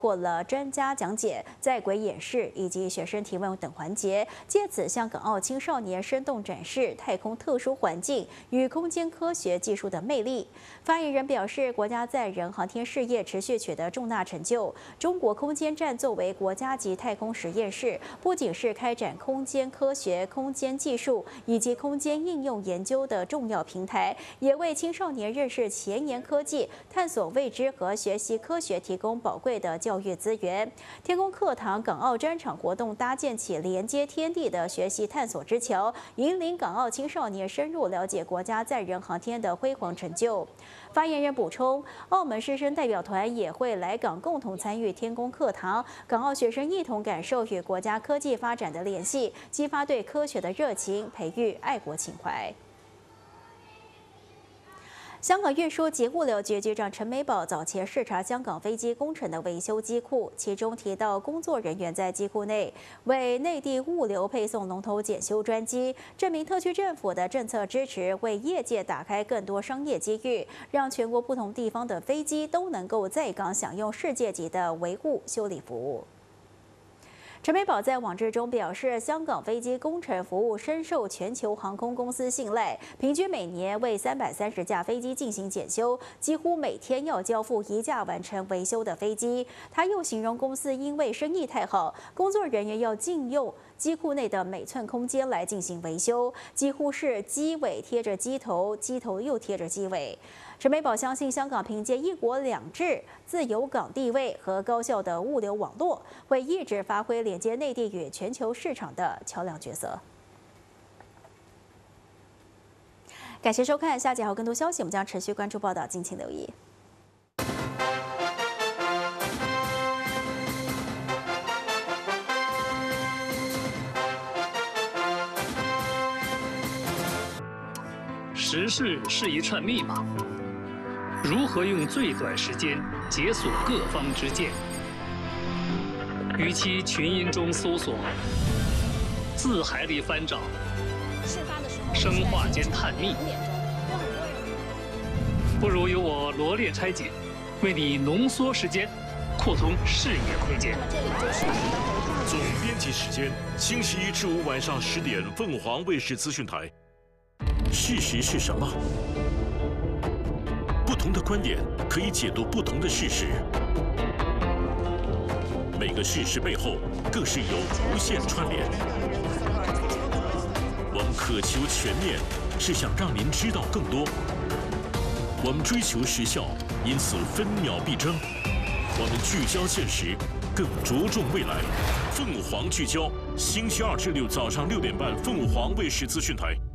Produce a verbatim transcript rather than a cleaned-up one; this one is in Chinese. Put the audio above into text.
过了专家讲解、在轨演示以及学生提问等环节，借此向港澳青少年生动展示太空特殊环境与空间科学技术的魅力。发言人表示，国家载人航天事业持续取得重大成就。中国空间站作为国家级太空实验室，不仅是开展空间科学、空间技术以及空间应用研究的重要平台，也为青少年认识前沿科技、探索未知和学习科学提供宝贵的教育资源。天宫课堂港澳专场活动搭建起连接天地的学习探索之桥，引领港澳青少年深入了解国家载人航天的辉煌成就。发言人补充，澳门师生代表团也会来港共同参与天宫课堂，港澳学生一同感受与国家科技发展的联系，激发对科学的热情，培育爱国情怀。香港运输及物流局局长陈美宝早前视察香港飞机工程的维修机库，其中提到工作人员在机库内为内地物流配送龙头检修专机，证明特区政府的政策支持为业界打开更多商业机遇，让全国不同地方的飞机都能够在港享用世界级的维护修理服务。陈美宝在网志中表示，香港飞机工程服务深受全球航空公司信赖，平均每年为三百三十架飞机进行检修，几乎每天要交付一架完成维修的飞机。他又形容公司因为生意太好，工作人员要禁用机库内的每寸空间来进行维修，几乎是机尾贴着机头，机头又贴着机尾。陈美宝相信，香港凭借一国两制、自由港地位和高效的物流网络，会一直发挥连接内地与全球市场的桥梁角色。感谢收看，下集还有更多消息，我们将持续关注报道，敬请留意。 时事是一串密码。如何用最短时间解锁各方之见？与其群音中搜索，字海里翻找，生化间探秘，不如由我罗列拆解，为你浓缩时间，扩充视野空间。 总编辑时间：星期一至五晚上十点，凤凰卫视资讯台。事实是什么？不同的观点可以解读不同的事实，每个事实背后更是有无限串联。我们渴求全面，是想让您知道更多。我们追求时效，因此分秒必争。我们聚焦现实，更着重未来。凤凰聚焦，星期二至六早上六点半，凤凰卫视资讯台。